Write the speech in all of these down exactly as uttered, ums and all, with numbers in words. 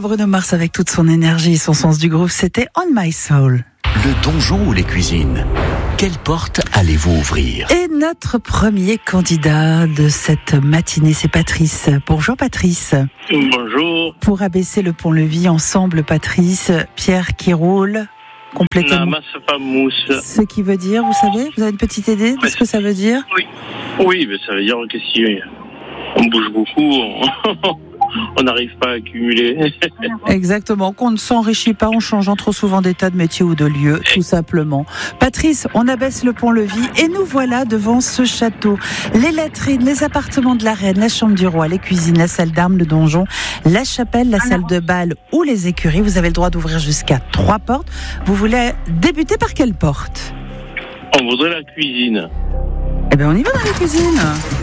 Bruno Mars avec toute son énergie et son sens du groove, c'était On My Soul. Le donjon ou les cuisines, quelle porte allez-vous ouvrir? Et notre premier candidat de cette matinée, c'est Patrice. Bonjour Patrice. Bonjour. Pour abaisser le pont-levis ensemble, Patrice, Pierre qui roule. Complètement. Namas pas mousse. Ce qui veut dire, vous savez, vous avez une petite idée de ce que ça veut dire? Oui. Oui, mais ça veut dire que si on bouge beaucoup, on n'arrive pas à accumuler. Exactement, qu'on ne s'enrichit pas en changeant trop souvent d'état de métier ou de lieu, tout simplement. Patrice, on abaisse le pont-levis et nous voilà devant ce château. Les latrines, les appartements de la reine, la chambre du roi, les cuisines, la salle d'armes, le donjon, la chapelle, la salle de bal ou les écuries. Vous avez le droit d'ouvrir jusqu'à trois portes. Vous voulez débuter par quelle porte? On voudrait la cuisine. Eh bien, on y va dans la cuisine.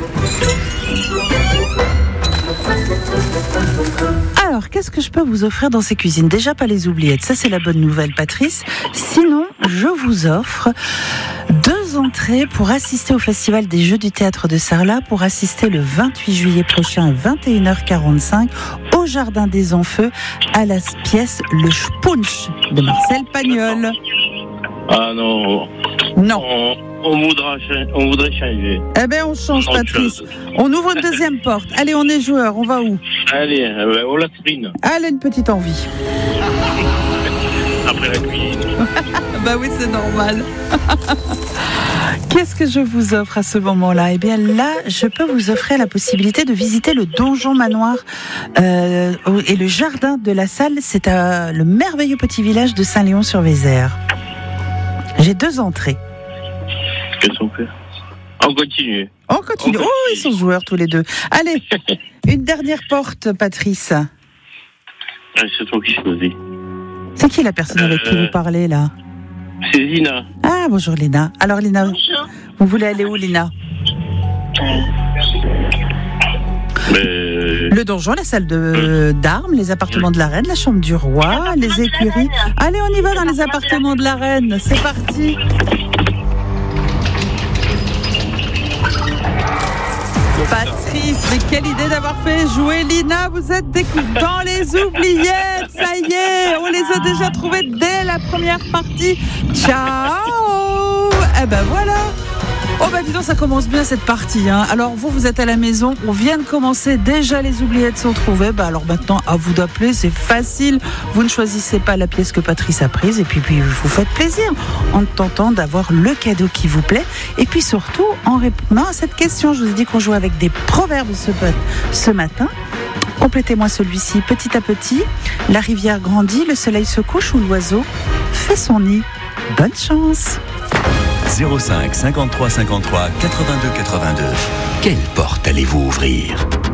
Alors, qu'est-ce que je peux vous offrir dans ces cuisines? Déjà, pas les oubliettes, ça c'est la bonne nouvelle, Patrice. Sinon, je vous offre deux entrées pour assister au Festival des Jeux du Théâtre de Sarlat, pour assister le vingt-huit juillet prochain à vingt et une heures quarante-cinq au Jardin des Enfeux à la pièce Le Spunch de Marcel Pagnol. Ah non. Non. On, on, voudra, on voudrait changer. Eh bien, on change, Patrice. On ouvre une deuxième porte. Allez, on est joueurs. On va où? Allez, euh, au latrine. Allez, une petite envie. Après la cuisine. Bah oui, c'est normal. Qu'est-ce que je vous offre à ce moment-là? Eh bien là, je peux vous offrir la possibilité de visiter le donjon manoir euh, et le jardin de la salle. C'est à le merveilleux petit village de Saint-Léon-sur-Vézère. J'ai deux entrées. Qu'est-ce qu'on fait? On continue. On continue. Oh, ils sont joueurs tous les deux. Allez, une dernière porte, Patrice. C'est toi qui choisis. C'est qui la personne avec euh, qui vous parlez là? C'est Lina. Ah, bonjour Lina. Alors Lina, bonjour. Vous voulez aller où, Lina? Mais... Le donjon, la salle de, d'armes, les appartements de la reine, la chambre du roi, les écuries. Allez, on y va dans les appartements de la reine. C'est parti. Patrice, mais quelle idée d'avoir fait jouer Lina. Vous êtes dans les oubliettes. Ça y est, on les a déjà trouvés dès la première partie. Ciao. Eh ben voilà. Oh bah dis donc, ça commence bien cette partie, hein. Alors vous, vous êtes à la maison, on vient de commencer, déjà les oubliettes sont trouvées. Bah alors maintenant, à vous d'appeler, c'est facile. Vous ne choisissez pas la pièce que Patrice a prise et puis, puis vous faites plaisir en tentant d'avoir le cadeau qui vous plaît. Et puis surtout, en répondant à cette question, je vous ai dit qu'on jouait avec des proverbes ce, ce matin. Complétez-moi celui-ci. Petit à petit, la rivière grandit, le soleil se couche ou l'oiseau fait son nid. Bonne chance. zéro cinq cinquante-trois cinquante-trois quatre-vingt-deux quatre-vingt-deux. Quelle porte allez-vous ouvrir?